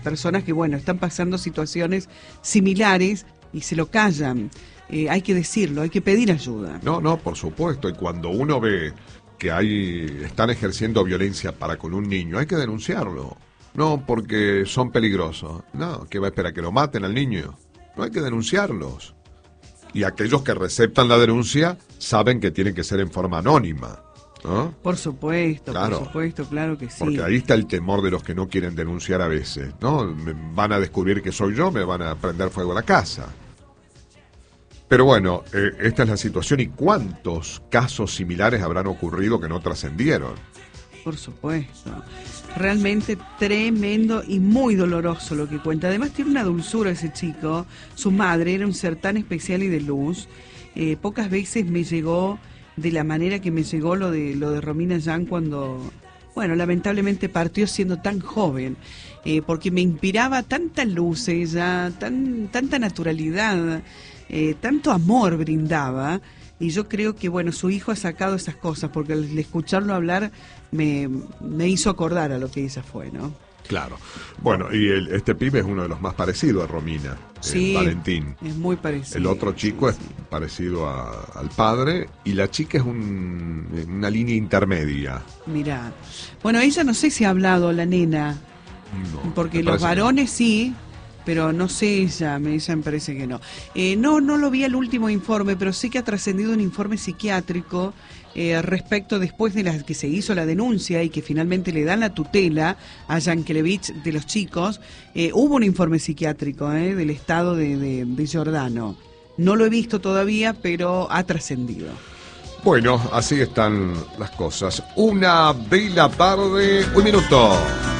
personas que, bueno, están pasando situaciones similares y se lo callan. Hay que decirlo, hay que pedir ayuda. No, por supuesto. Y cuando uno ve que están ejerciendo violencia para con un niño, hay que denunciarlo. No porque son peligrosos. No, ¿qué va a esperar? ¿Que lo maten al niño? No, hay que denunciarlos. Y aquellos que receptan la denuncia saben que tiene que ser en forma anónima, ¿no? Por supuesto, claro que sí. Porque ahí está el temor de los que no quieren denunciar a veces, ¿no? Van a descubrir que soy yo, me van a prender fuego a la casa. Pero bueno, esta es la situación. ¿Y cuántos casos similares habrán ocurrido que no trascendieron? Por supuesto. Realmente tremendo y muy doloroso lo que cuenta. Además tiene una dulzura ese chico. Su madre era un ser tan especial y de luz. Pocas veces me llegó de la manera que me llegó lo de Romina Yan cuando, bueno, lamentablemente partió siendo tan joven. Porque me inspiraba tanta luz ella, tanta naturalidad, tanto amor brindaba. Y yo creo que, bueno, su hijo ha sacado esas cosas, porque al escucharlo hablar me hizo acordar a lo que ella fue, ¿no? Claro. Bueno, y este pibe es uno de los más parecidos a Romina, sí, Valentín. Es muy parecido. El otro chico es parecido al padre, y la chica es una línea intermedia. Mirá. Bueno, ella no sé si ha hablado, la nena, porque los varones sí... Pero no sé, ella me parece que no. No lo vi al último informe, pero sí que ha trascendido un informe psiquiátrico respecto después de que se hizo la denuncia y que finalmente le dan la tutela a Yankelevich de los chicos. Hubo un informe psiquiátrico del estado de Giordano. No lo he visto todavía, pero ha trascendido. Bueno, así están las cosas. 1:00 p.m, 1 minuto.